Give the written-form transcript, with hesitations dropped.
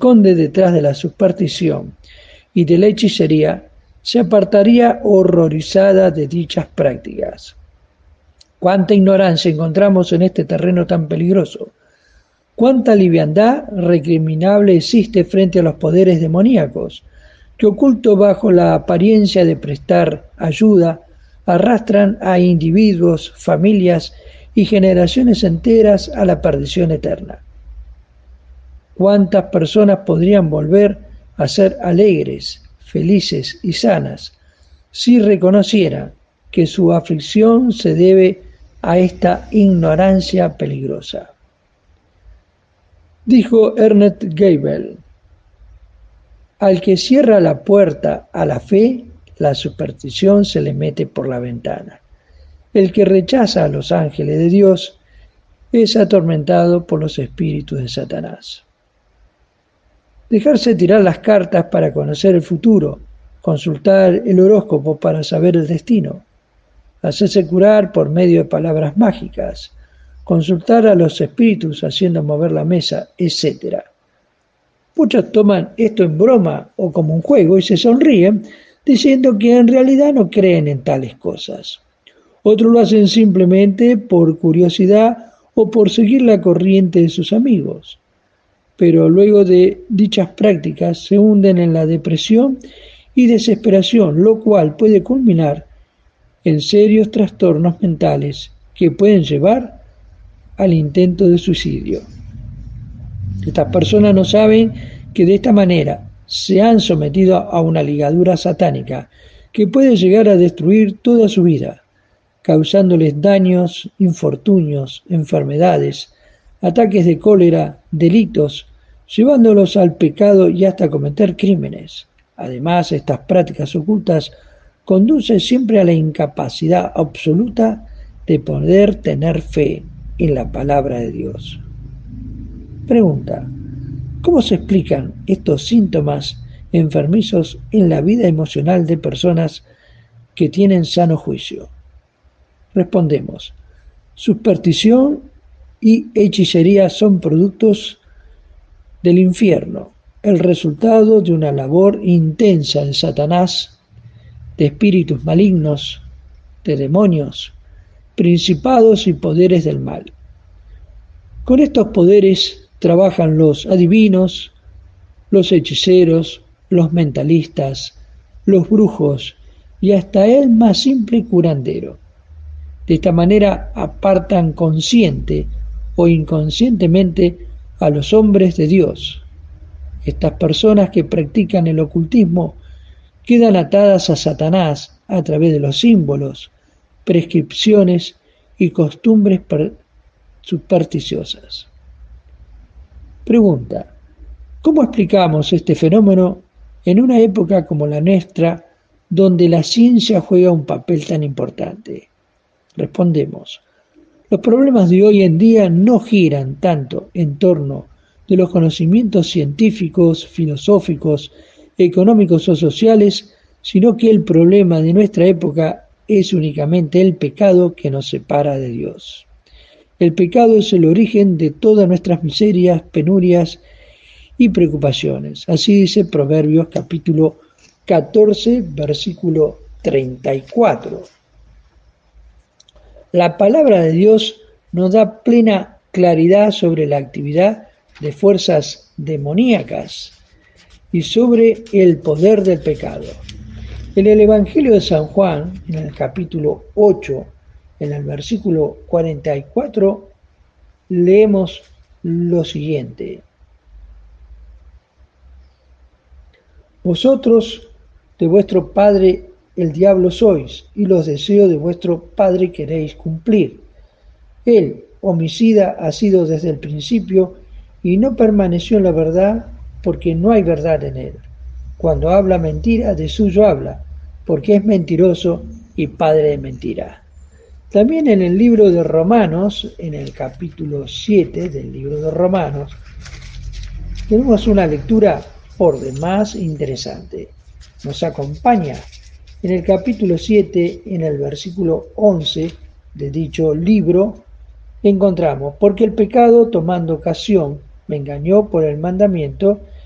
esconde detrás de la superstición y de la hechicería se apartaría horrorizada de dichas prácticas. Cuánta ignorancia encontramos en este terreno tan peligroso. Cuánta liviandad recriminable existe frente a los poderes demoníacos, que oculto bajo la apariencia de prestar ayuda, arrastran a individuos, familias y generaciones enteras a la perdición eterna. ¿Cuántas personas podrían volver a ser alegres, felices y sanas si reconocieran que su aflicción se debe a esta ignorancia peligrosa? Dijo Ernest Gabel: al que cierra la puerta a la fe, la superstición se le mete por la ventana. El que rechaza a los ángeles de Dios es atormentado por los espíritus de Satanás. Dejarse tirar las cartas para conocer el futuro, consultar el horóscopo para saber el destino, hacerse curar por medio de palabras mágicas, consultar a los espíritus haciendo mover la mesa, etc. Muchos toman esto en broma o como un juego y se sonríen diciendo que en realidad no creen en tales cosas. Otros lo hacen simplemente por curiosidad o por seguir la corriente de sus amigos. Pero luego de dichas prácticas se hunden en la depresión y desesperación, lo cual puede culminar en serios trastornos mentales que pueden llevar al intento de suicidio. Estas personas no saben que de esta manera se han sometido a una ligadura satánica que puede llegar a destruir toda su vida, causándoles daños, infortunios, enfermedades, ataques de cólera, delitos, llevándolos al pecado y hasta cometer crímenes. Además, estas prácticas ocultas conducen siempre a la incapacidad absoluta de poder tener fe en la palabra de Dios. Pregunta: ¿cómo se explican estos síntomas enfermizos en la vida emocional de personas que tienen sano juicio? Respondemos: superstición y hechicería son productos del infierno, el resultado de una labor intensa de Satanás, de espíritus malignos, de demonios, principados y poderes del mal. Con estos poderes trabajan los adivinos, los hechiceros, los mentalistas, los brujos y hasta el más simple curandero. De esta manera apartan consciente o inconscientemente a los hombres de Dios. Estas personas que practican el ocultismo quedan atadas a Satanás a través de los símbolos, prescripciones y costumbres supersticiosas. Pregunta: ¿cómo explicamos este fenómeno en una época como la nuestra, donde la ciencia juega un papel tan importante? Respondemos: los problemas de hoy en día no giran tanto en torno de los conocimientos científicos, filosóficos, económicos o sociales, sino que el problema de nuestra época es únicamente el pecado que nos separa de Dios. El pecado es el origen de todas nuestras miserias, penurias y preocupaciones. Así dice Proverbios capítulo 14, versículo 34. La palabra de Dios nos da plena claridad sobre la actividad de fuerzas demoníacas y sobre el poder del pecado. En el Evangelio de San Juan, en el capítulo 8, en el versículo 44, leemos lo siguiente: vosotros de vuestro padre el diablo sois, y los deseos de vuestro padre queréis cumplir. Él, homicida, ha sido desde el principio, y no permaneció en la verdad, porque no hay verdad en él. Cuando habla mentira, de suyo habla, porque es mentiroso y padre de mentira. También en el libro de Romanos, en el capítulo 7 del libro de Romanos, tenemos una lectura por demás interesante. Nos acompaña en el capítulo 7, en el versículo 11 de dicho libro, encontramos: porque el pecado, tomando ocasión, me engañó por el mandamiento,